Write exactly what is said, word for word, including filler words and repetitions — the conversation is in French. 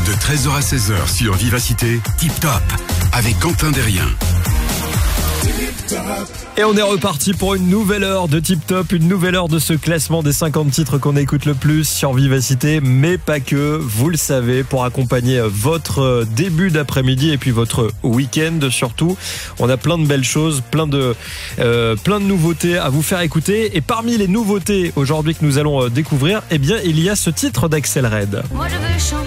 De treize heures à seize heures sur Vivacité, Tip Top, avec Quentin Derrien. Et on est reparti pour une nouvelle heure de Tip Top, une nouvelle heure de ce classement des cinquante titres qu'on écoute le plus sur Vivacité, mais pas que, vous le savez, pour accompagner votre début d'après-midi et puis votre week-end surtout. On a plein de belles choses, plein de, euh, plein de nouveautés à vous faire écouter. Et parmi les nouveautés aujourd'hui que nous allons découvrir, eh bien, il y a ce titre d'Axel Red. Moi je veux chanter